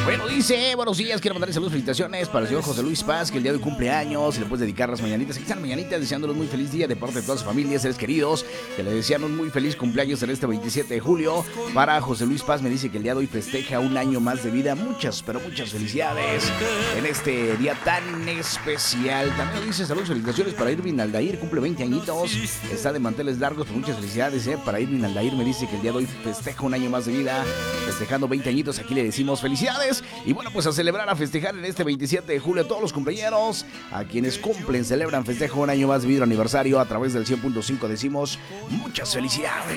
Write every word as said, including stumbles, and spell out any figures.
Bueno, dice, buenos días, quiero mandarle saludos, felicitaciones para el señor José Luis Paz, que el día de hoy cumple años y le puedes dedicar las mañanitas. Aquí están mañanitas, deseándoles muy feliz día de parte de todas sus familias, seres queridos, que le desean un muy feliz cumpleaños en este veintisiete de julio. Para José Luis Paz me dice que el día de hoy festeja un año más de vida. Muchas, pero muchas felicidades en este día tan especial. También dice saludos, felicitaciones para Irvin Aldair, cumple veinte añitos, está de manteles largos, pues muchas felicidades, ¿eh? Para Irvin Aldair me dice que el día de hoy festeja un año más de vida, festejando veinte añitos, aquí le decimos felicidades. Y bueno, pues a celebrar, a festejar en este veintisiete de julio a todos los compañeros, a quienes cumplen, celebran, festejan un año más de vida, aniversario, a través del cien punto cinco decimos muchas felicidades.